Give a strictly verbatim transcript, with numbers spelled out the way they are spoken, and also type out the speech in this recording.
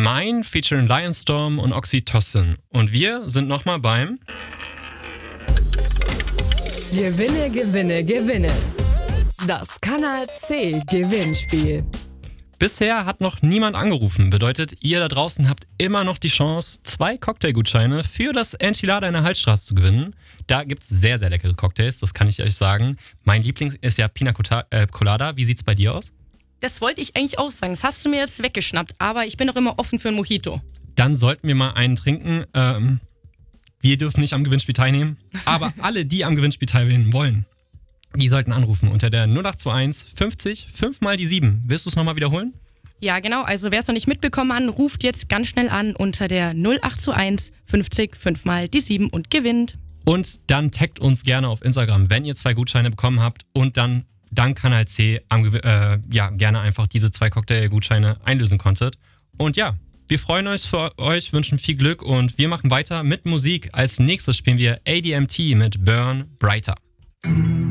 Mine featuring Lionstorm und Oxytocin. Und wir sind nochmal beim Gewinne, Gewinne, Gewinne. Das Kanal C Gewinnspiel. Bisher hat noch niemand angerufen. Bedeutet, ihr da draußen habt immer noch die Chance, zwei Cocktailgutscheine für das Enchilada in der Halsstraße zu gewinnen. Da gibt's sehr, sehr leckere Cocktails, das kann ich euch sagen. Mein Liebling ist ja Pina Colada. Wie sieht's bei dir aus? Das wollte ich eigentlich auch sagen. Das hast du mir jetzt weggeschnappt. Aber ich bin auch immer offen für ein Mojito. Dann sollten wir mal einen trinken. Ähm, wir dürfen nicht am Gewinnspiel teilnehmen. Aber alle, die am Gewinnspiel teilnehmen wollen, die sollten anrufen unter der null acht zwei eins fünfzig fünf mal die sieben. Willst du es nochmal wiederholen? Ja, genau. Also wer es noch nicht mitbekommen hat, ruft jetzt ganz schnell an unter der null acht zwei eins fünfzig fünf mal die sieben und gewinnt. Und dann taggt uns gerne auf Instagram, wenn ihr zwei Gutscheine bekommen habt und dann dank Kanal C am, äh, ja, gerne einfach diese zwei Cocktail-Gutscheine einlösen konntet. Und ja, wir freuen uns für euch, wünschen viel Glück und wir machen weiter mit Musik. Als nächstes spielen wir A D M T mit Burn Brighter.